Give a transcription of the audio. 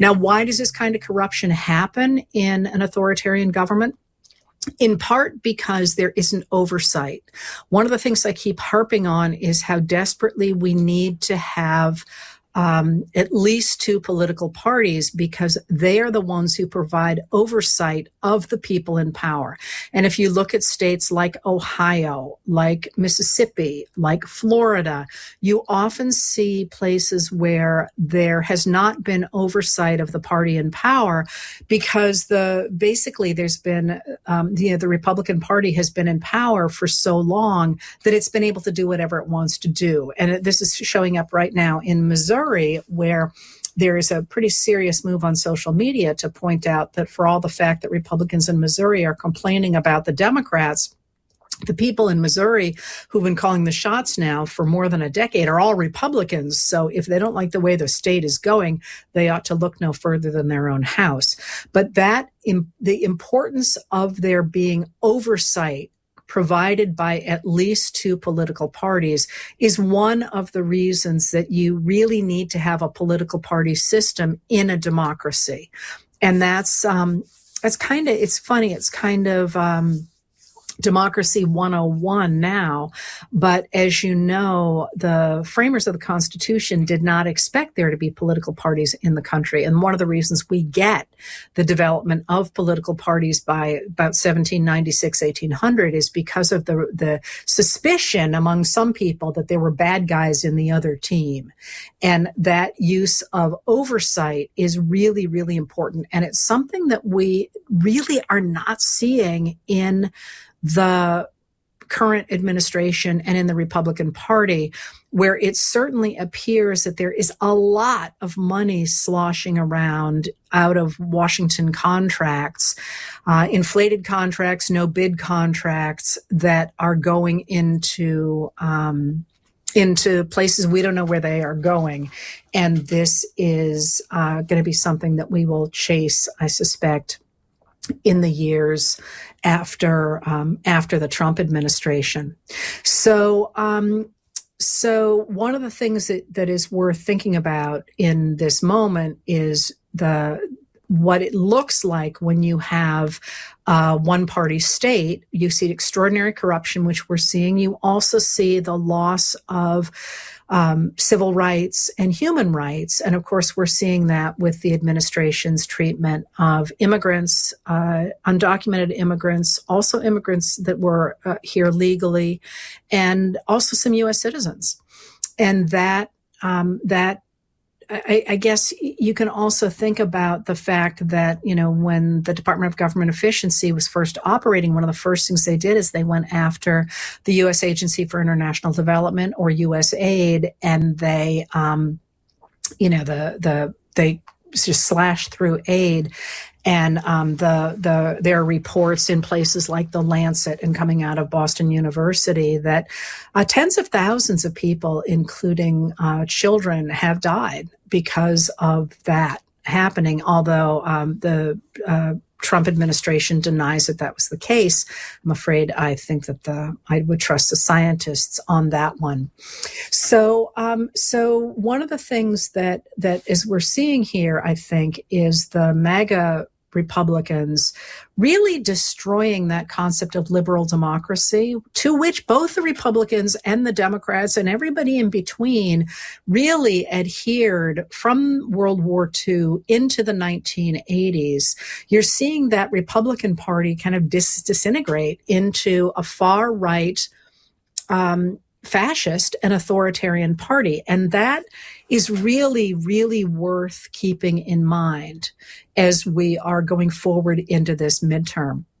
Now, why does this kind of corruption happen in an authoritarian government? In part because there isn't oversight. One of the things I keep harping on is how desperately we need to have at least two political parties, because they are the ones who provide oversight of the people in power. And if you look at states like Ohio, like Mississippi, like Florida, you often see places where there has not been oversight of the party in power, because basically there's been the Republican Party has been in power for so long that it's been able to do whatever it wants to do. And this is showing up right now in Missouri, where there is a pretty serious move on social media to point out that for all the fact that Republicans in Missouri are complaining about the Democrats, the people in Missouri who've been calling the shots now for more than a decade are all Republicans. So if they don't like the way the state is going, they ought to look no further than their own house. But the importance of there being oversight provided by at least two political parties is one of the reasons that you really need to have a political party system in a democracy. And that's kind of, it's funny, it's kind of Democracy 101 now. But as you know, the framers of the Constitution did not expect there to be political parties in the country. And one of the reasons we get the development of political parties by about 1796, 1800 is because of the suspicion among some people that there were bad guys in the other team. And that use of oversight is really, really important. And it's something that we really are not seeing in the current administration and in the Republican Party, where it certainly appears that there is a lot of money sloshing around out of Washington contracts, inflated contracts, no bid contracts that are going into places we don't know where they are going. And this is going to be something that we will chase, I suspect, in the years after the Trump administration. So one of the things that is worth thinking about in this moment is what it looks like when you have a one-party state. You see extraordinary corruption, which we're seeing. You also see the loss of civil rights and human rights. And of course, we're seeing that with the administration's treatment of immigrants, undocumented immigrants, also immigrants that were here legally, and also some U.S. citizens. And that I guess you can also think about the fact that, when the Department of Government Efficiency was first operating, one of the first things they did is they went after the U.S. Agency for International Development, or USAID, and they, they just slashed through aid. And there are reports in places like The Lancet and coming out of Boston University that tens of thousands of people, including children, have died because of that happening, although the Trump administration denies that was the case. I'm afraid I think that I would trust the scientists on that one. So one of the things that as we're seeing here, I think, is the MAGA Republicans really destroying that concept of liberal democracy, to which both the Republicans and the Democrats and everybody in between really adhered from World War II into the 1980s. You're seeing that Republican Party kind of disintegrate into a far right fascist and authoritarian party. And that is really, really worth keeping in mind as we are going forward into this midterm.